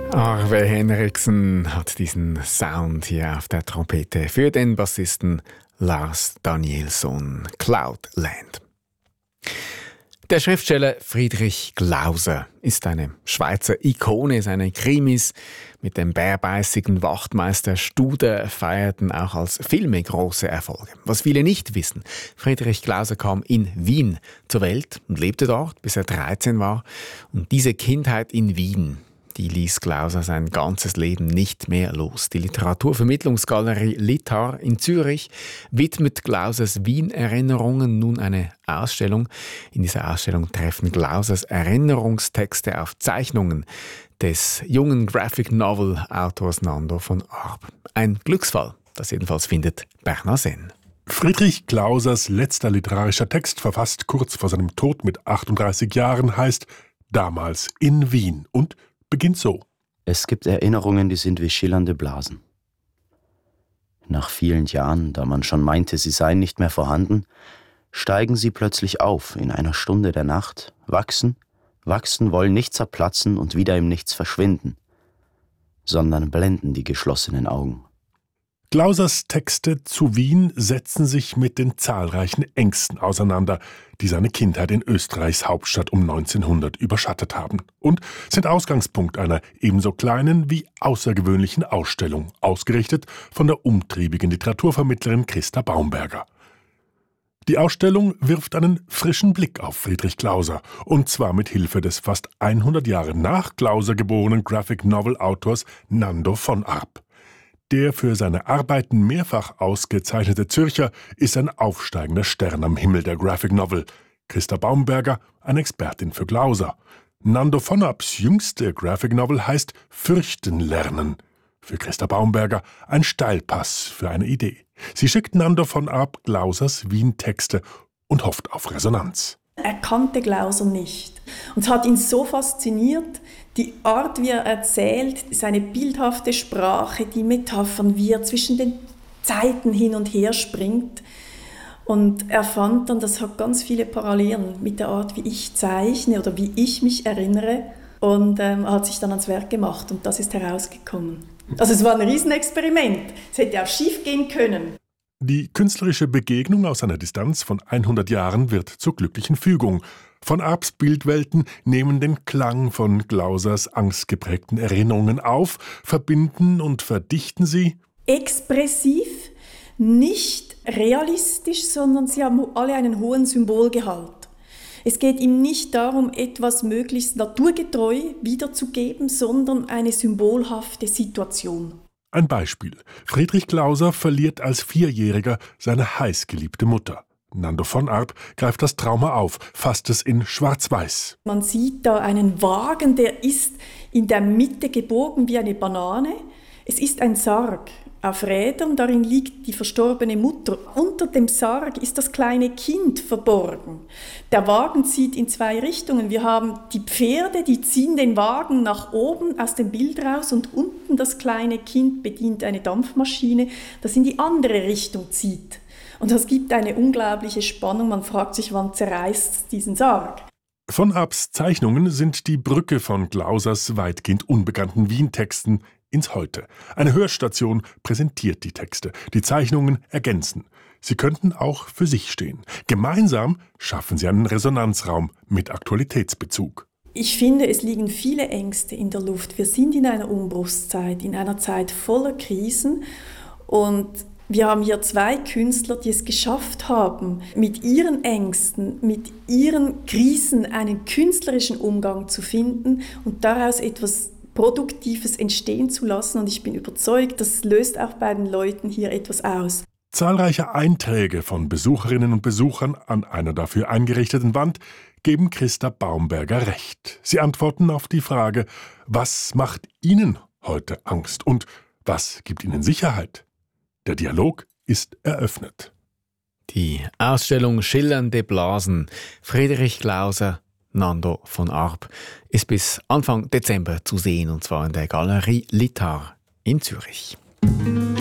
Arve Henriksen hat diesen Sound hier auf der Trompete für den Bassisten Lars Danielsson, Cloudland. Der Schriftsteller Friedrich Glauser ist eine Schweizer Ikone. Seine Krimis mit dem bärbeißigen Wachtmeister Studer feierten auch als Filme große Erfolge. Was viele nicht wissen, Friedrich Glauser kam in Wien zur Welt und lebte dort, bis er 13 war. Und diese Kindheit in Wien, die ließ Glauser sein ganzes Leben nicht mehr los. Die Literaturvermittlungsgalerie Litar in Zürich widmet Glausers Wien-Erinnerungen nun eine Ausstellung. In dieser Ausstellung treffen Glausers Erinnerungstexte auf Zeichnungen des jungen Graphic-Novel-Autors Nando von Arp. Ein Glücksfall, das jedenfalls findet Bernhard Senn. Friedrich Glausers letzter literarischer Text, verfasst kurz vor seinem Tod mit 38 Jahren, heißt »Damals in Wien« und beginnt so. Es gibt Erinnerungen, die sind wie schillernde Blasen. Nach vielen Jahren, da man schon meinte, sie seien nicht mehr vorhanden, steigen sie plötzlich auf in einer Stunde der Nacht, wachsen, wollen nicht zerplatzen und wieder im Nichts verschwinden, sondern blenden die geschlossenen Augen. Glausers Texte zu Wien setzen sich mit den zahlreichen Ängsten auseinander, die seine Kindheit in Österreichs Hauptstadt um 1900 überschattet haben und sind Ausgangspunkt einer ebenso kleinen wie außergewöhnlichen Ausstellung, ausgerichtet von der umtriebigen Literaturvermittlerin Christa Baumberger. Die Ausstellung wirft einen frischen Blick auf Friedrich Glauser, und zwar mit Hilfe des fast 100 Jahre nach Glauser geborenen Graphic-Novel-Autors Nando von Arp. Der für seine Arbeiten mehrfach ausgezeichnete Zürcher ist ein aufsteigender Stern am Himmel der Graphic Novel. Christa Baumberger, eine Expertin für Glauser. Nando von Arps jüngste Graphic Novel heißt »Fürchten lernen«. Für Christa Baumberger ein Steilpass für eine Idee. Sie schickt Nando von Arp Glausers Wien-Texte und hofft auf Resonanz. Er kannte Glauser nicht. Und es hat ihn so fasziniert, die Art, wie er erzählt, seine bildhafte Sprache, die Metaphern, wie er zwischen den Zeiten hin und her springt. Und er fand dann, das hat ganz viele Parallelen mit der Art, wie ich zeichne oder wie ich mich erinnere. Und er hat sich dann ans Werk gemacht und das ist herausgekommen. Also es war ein Riesenexperiment. Es hätte auch schief gehen können. Die künstlerische Begegnung aus einer Distanz von 100 Jahren wird zur glücklichen Fügung. Von Arps Bildwelten nehmen den Klang von Glausers angstgeprägten Erinnerungen auf, verbinden und verdichten sie expressiv, nicht realistisch, sondern sie haben alle einen hohen Symbolgehalt. Es geht ihm nicht darum, etwas möglichst naturgetreu wiederzugeben, sondern eine symbolhafte Situation. Ein Beispiel. Friedrich Glauser verliert als Vierjähriger seine heißgeliebte Mutter. Nando von Arp greift das Trauma auf, fasst es in Schwarz-Weiß. Man sieht da einen Wagen, der ist in der Mitte gebogen wie eine Banane. Es ist ein Sarg auf Rädern, darin liegt die verstorbene Mutter. Unter dem Sarg ist das kleine Kind verborgen. Der Wagen zieht in zwei Richtungen. Wir haben die Pferde, die ziehen den Wagen nach oben aus dem Bild raus und unten das kleine Kind bedient eine Dampfmaschine, das in die andere Richtung zieht. Und das gibt eine unglaubliche Spannung. Man fragt sich, wann zerreißt es diesen Sarg? Von Arps Zeichnungen sind die Brücke von Glausers weitgehend unbekannten Wien-Texten ins Heute. Eine Hörstation präsentiert die Texte. Die Zeichnungen ergänzen. Sie könnten auch für sich stehen. Gemeinsam schaffen sie einen Resonanzraum mit Aktualitätsbezug. Ich finde, es liegen viele Ängste in der Luft. Wir sind in einer Umbruchszeit, in einer Zeit voller Krisen. Und wir haben hier zwei Künstler, die es geschafft haben, mit ihren Ängsten, mit ihren Krisen einen künstlerischen Umgang zu finden und daraus etwas Produktives entstehen zu lassen. Und ich bin überzeugt, das löst auch bei den Leuten hier etwas aus. Zahlreiche Einträge von Besucherinnen und Besuchern an einer dafür eingerichteten Wand geben Christa Baumberger recht. Sie antworten auf die Frage, was macht Ihnen heute Angst und was gibt Ihnen Sicherheit? Der Dialog ist eröffnet. Die Ausstellung Schillernde Blasen, Friedrich Glauser, Nando von Arp, ist bis Anfang Dezember zu sehen, und zwar in der Galerie Litar in Zürich.